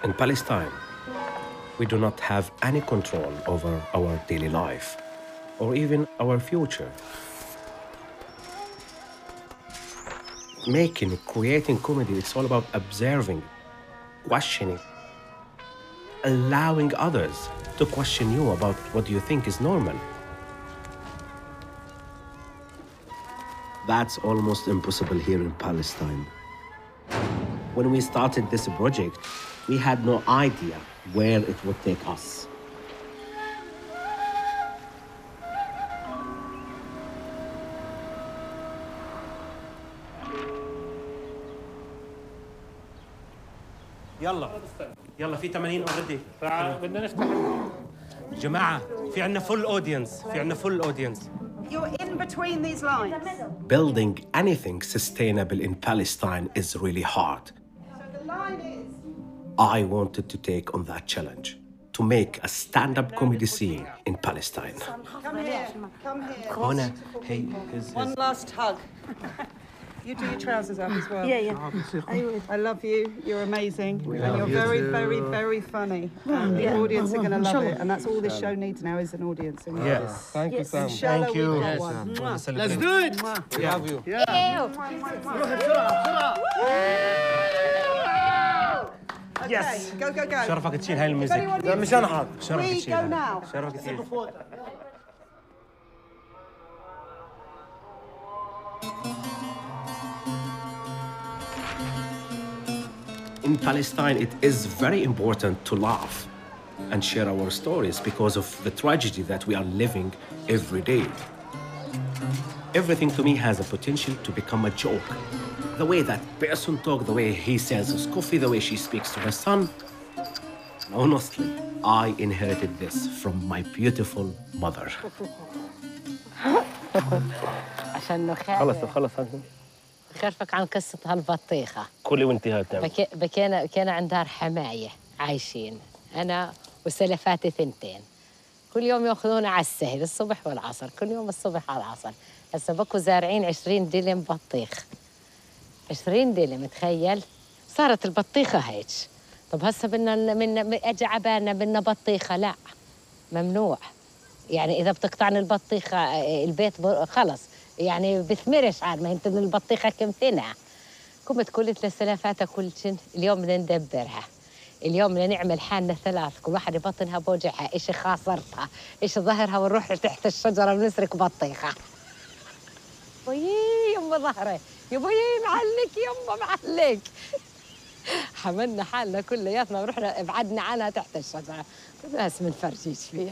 In Palestine, we do not have any control over our daily life or even our future. Creating comedy, it's all about observing, questioning, allowing others to question you about what you think is normal. That's almost impossible here in Palestine. When we started this project, we had no idea where it would take us. يلا في 80 اوريدي. بدنا نفتح. جماعة في عنا full audience. You're in between these lines. Building anything sustainable in Palestine is really hard. So the line is... I wanted to take on that challenge, to make a stand-up comedy scene in Palestine. Come here. Hona, hey, One last hug. You do your trousers up as well. Yeah. I love you. You're amazing. And you're very, very, very funny. And the audience are going to love it. And that's all this show needs now is an audience. Yes. Thank you, Sam. Thank you. Let's do it. We love you. Yes. Go. شرفك تشيل هاي If الميوزك. anyone لا مش أنا حاضر. شرفك we تشيل. go now. شرفك تشيل. In Palestine, it is very important to laugh and share our stories because of the tragedy that we are living every day. Everything to me has a potential to become a joke. The way that person talks, the way he sells his coffee, the way she speaks to her son. Honestly, I inherited this from my beautiful mother. عشان خلص خرفك عن قصة هالبطيخة. كلي وانت هاتم. كان عندها حماية عايشين أنا وسلفاتي ثنتين. كل يوم ياخذونا على السهل الصبح والعصر، كل يوم الصبح على العصر. هسه بكو زارعين 20 دلم بطيخ. 20 دلم تخيل؟ صارت البطيخة هيك. طب هسه بدنا اجى عبالنا بدنا بطيخة، لا ممنوع. يعني إذا بتقطعني البطيخة البيت خلص. يعني بثمرش عاد ما انت من البطيخه كم سنه. قمت قلت لسلافاتها كل شيء اليوم بدنا ندبرها. اليوم بدنا نعمل حالنا ثلاث، كل واحده بطنها بوجعها، ايش خاصرتها، ايش ظهرها، ونروح تحت الشجره ونسرق بطيخه. بيي يما ظهري، يا بيي معلك يما معلك. حملنا حالنا كلياتنا ورحنا ابعدنا عنها تحت الشجره، بس من فرجيش فيها.